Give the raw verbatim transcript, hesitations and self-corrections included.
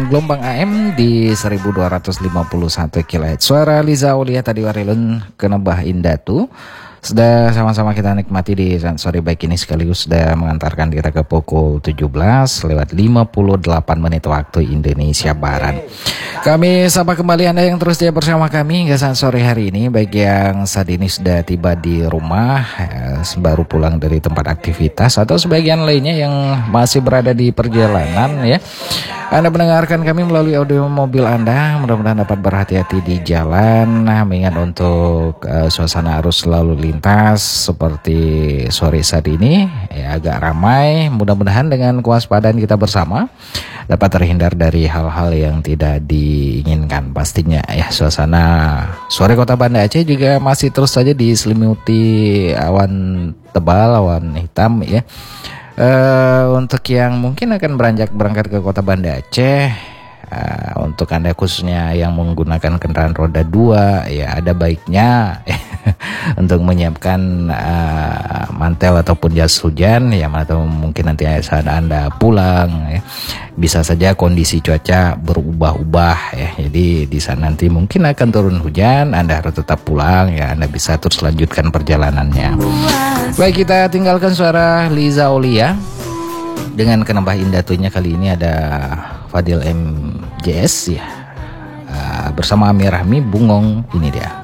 gelombang A M di seribu dua ratus lima puluh satu kilohertz. Suara Liza Aulia tadi warilun kenebah indatu. Sudah sama-sama kita nikmati di sore baik ini, sekaligus sudah mengantarkan kita ke pukul tujuh belas lewat lima puluh delapan menit waktu Indonesia Barat. Kami sapa kembali Anda yang terus dia bersama kami hingga saat sore hari ini, baik yang saat ini sudah tiba di rumah, eh, baru pulang dari tempat aktivitas, atau sebagian lainnya yang masih berada di perjalanan ya. Anda mendengarkan kami melalui audio mobil Anda, mudah-mudahan dapat berhati-hati di jalan. Nah, mengingat untuk uh, suasana arus lalu lintas seperti sore saat ini ya, agak ramai. Mudah-mudahan dengan kewaspadaan kita bersama dapat terhindar dari hal-hal yang tidak diinginkan pastinya ya. Suasana sore Kota Banda Aceh juga masih terus saja diselimuti awan tebal, awan hitam ya. Uh, untuk yang mungkin akan beranjak berangkat ke Kota Banda Aceh, uh, untuk Anda khususnya yang menggunakan kendaraan roda dua, ya ada baiknya untuk menyiapkan uh, mantel ataupun jas hujan ya, atau mungkin nanti saat Anda pulang ya, bisa saja kondisi cuaca berubah-ubah ya. Jadi di sana nanti mungkin akan turun hujan, Anda harus tetap pulang ya, Anda bisa terus lanjutkan perjalanannya. Baik, kita tinggalkan suara Liza Aulia dengan kenebah indatunya. Kali ini ada Fadil M J S ya, uh, bersama Amir Rahmi Bungong, ini dia.